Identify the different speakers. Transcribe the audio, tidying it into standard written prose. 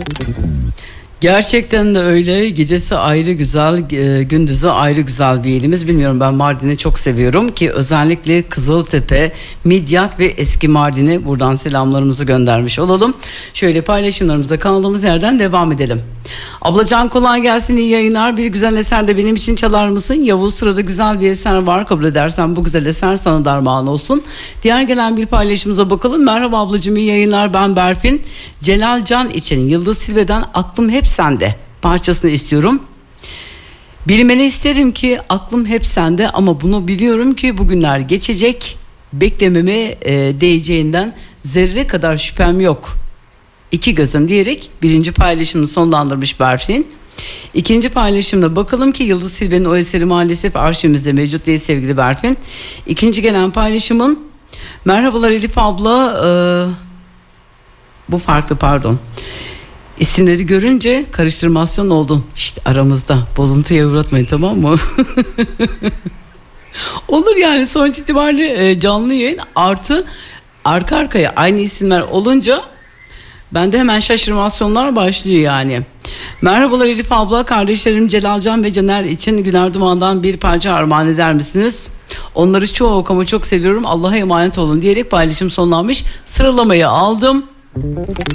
Speaker 1: Gerçekten de öyle. Gecesi ayrı güzel, gündüzü ayrı güzel bir ilimiz. Bilmiyorum, ben Mardin'i çok seviyorum ki özellikle Kızıltepe, Midyat ve Eski Mardin'e buradan selamlarımızı göndermiş olalım. Şöyle paylaşımlarımıza kaldığımız yerden devam edelim. Ablacan kolay gelsin, iyi yayınlar. Bir güzel eser de benim için çalar mısın? Yavuz, sırada güzel bir eser var, kabul edersen bu güzel eser sana darmağın olsun. Diğer gelen bir paylaşımıza bakalım. Merhaba ablacığım, iyi yayınlar, ben Berfin. Celal Can için Yıldız Silve'den Aklım Hep Sende parçasını istiyorum. Bilmeni isterim ki aklım hep sende, ama bunu biliyorum ki bugünler geçecek. Beklememe değeceğinden zerre kadar şüphem yok. İki gözüm diyerek birinci paylaşımını sonlandırmış Berfin. İkinci paylaşımda bakalım ki Yıldız Silve'nin o eseri maalesef arşivimizde mevcut değil sevgili Berfin. İkinci gelen paylaşımın merhabalar Elif abla, bu farklı, pardon. İsimleri görünce karıştırmasyon oldum. İşte aramızda bozuntuya uğratmayın, tamam mı? Olur yani, sonuç itibariyle canlı yayın artı arka arkaya aynı isimler olunca bende hemen şaşırmasyonlar başlıyor yani. Merhabalar Elif abla, kardeşlerim Celalcan ve Caner için Güler Duman'dan bir parça armağan eder misiniz? Onları çok ama çok seviyorum, Allah'a emanet olun diyerek paylaşım sonlanmış. Sıralamayı aldım.